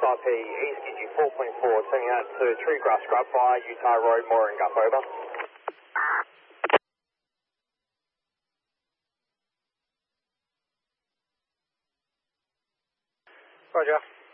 SIP, EasyG 4.4, sending out to Tree Grass Scrub via Utah Road, mooring up, over. Roger.